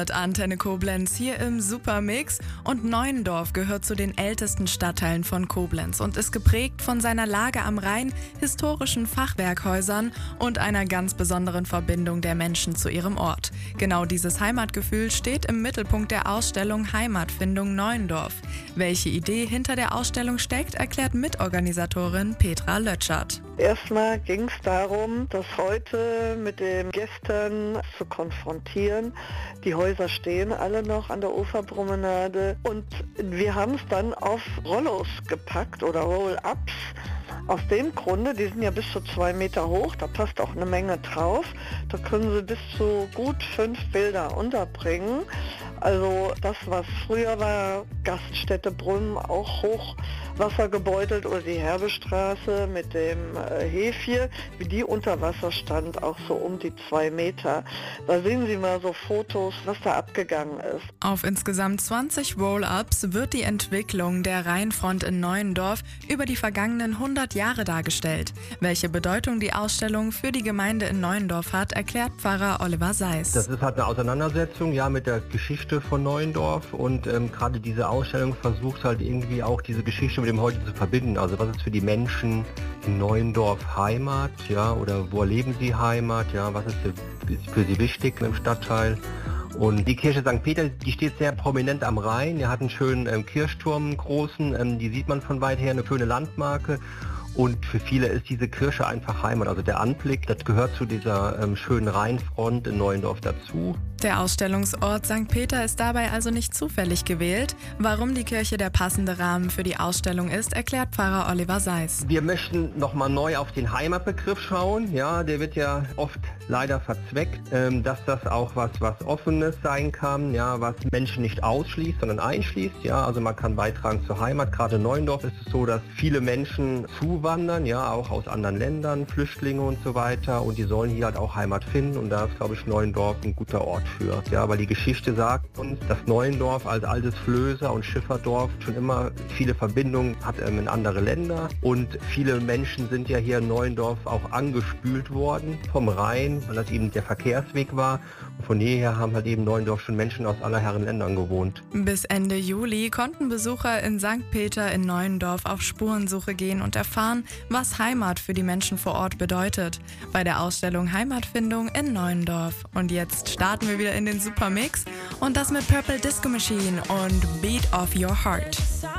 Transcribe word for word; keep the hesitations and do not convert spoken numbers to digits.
Antenne Koblenz hier im Supermix, und Neuendorf gehört zu den ältesten Stadtteilen von Koblenz und ist geprägt von seiner Lage am Rhein, historischen Fachwerkhäusern und einer ganz besonderen Verbindung der Menschen zu ihrem Ort. Genau dieses Heimatgefühl steht im Mittelpunkt der Ausstellung Heimatfindung Neuendorf. Welche Idee hinter der Ausstellung steckt, erklärt Mitorganisatorin Petra Lötschert. Erstmal ging es darum, das heute mit dem Gestern zu konfrontieren. Die Häuser stehen alle noch an der Uferpromenade und wir haben es dann auf Rollos gepackt oder Roll-Ups. Aus dem Grunde, die sind ja bis zu zwei Meter hoch, da passt auch eine Menge drauf. Da können Sie bis zu gut fünf Bilder unterbringen. Also das, was früher war, Gaststätte Brünn, auch Hochwasser gebeutelt, oder die Herbestraße mit dem äh, Hefje, wie die unter Wasser stand, auch so um die zwei Meter. Da sehen Sie mal so Fotos, was da abgegangen ist. Auf insgesamt zwanzig Roll-Ups wird die Entwicklung der Rheinfront in Neuendorf über die vergangenen hundert Jahre dargestellt. Welche Bedeutung die Ausstellung für die Gemeinde in Neuendorf hat, erklärt Pfarrer Oliver Seiss. Das ist halt eine Auseinandersetzung ja, mit der Geschichte von Neuendorf, und ähm, gerade diese Ausstellung versucht halt irgendwie auch diese Geschichte mit dem Heute zu verbinden. Also was ist für die Menschen in Neuendorf Heimat, ja, oder wo erleben sie Heimat, ja, was ist für, ist für sie wichtig im Stadtteil. Und die Kirche Sankt Peter, die steht sehr prominent am Rhein. Die hat einen schönen ähm, Kirchturm, einen großen, ähm, die sieht man von weit her, eine schöne Landmarke. Und für viele ist diese Kirche einfach Heimat. Also der Anblick, das gehört zu dieser ähm, schönen Rheinfront in Neuendorf dazu. Der Ausstellungsort Sankt Peter ist dabei also nicht zufällig gewählt. Warum die Kirche der passende Rahmen für die Ausstellung ist, erklärt Pfarrer Oliver Seiss. Wir möchten nochmal neu auf den Heimatbegriff schauen. Ja, der wird ja oft leider verzweckt, ähm, dass das auch was, was Offenes sein kann, ja, was Menschen nicht ausschließt, sondern einschließt. Ja, also man kann beitragen zur Heimat. Gerade in Neuendorf ist es so, dass viele Menschen zuwandern, ja, auch aus anderen Ländern, Flüchtlinge und so weiter. Und die sollen hier halt auch Heimat finden. Und da ist, glaube ich, Neuendorf ein guter Ort für. Ja, weil die Geschichte sagt uns, dass Neuendorf als altes Flößer- und Schifferdorf schon immer viele Verbindungen hat ähm, in andere Länder. Und viele Menschen sind ja hier in Neuendorf auch angespült worden vom Rhein, weil das eben der Verkehrsweg war. Und von jeher haben halt eben Neuendorf schon Menschen aus aller Herren Ländern gewohnt. Bis Ende Juli konnten Besucher in Sankt Peter in Neuendorf auf Spurensuche gehen und erfahren, was Heimat für die Menschen vor Ort bedeutet. Bei der Ausstellung Heimatfindung in Neuendorf. Und jetzt starten wir wieder in den Supermix, und das mit Purple Disco Machine und Beat of Your Heart.